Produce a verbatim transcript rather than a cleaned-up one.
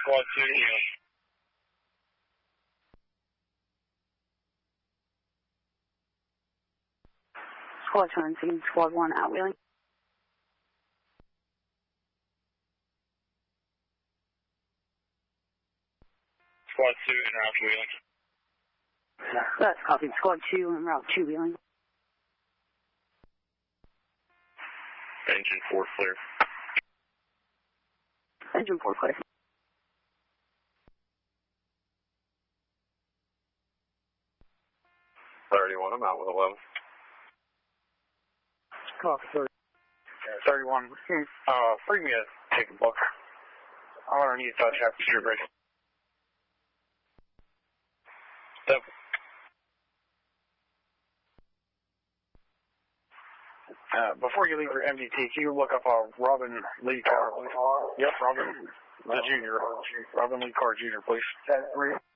Squad two to Healing. Squad two and Team Squad one out Wheeling. Squad two en route to Wheeling. That's copy. Squad two en route to Wheeling. Engine four clear. Engine four clear. thirty-one, I'm out with eleven. Copy, thirty. thirty-one, uh, bring me a ticket book. I want to need to touch after street bridge. Yep. Uh, before you leave for M D T, can you look up uh, Robin Lee Carr, please? Yep, Robin the Junior. Robin Lee Carr Junior, please.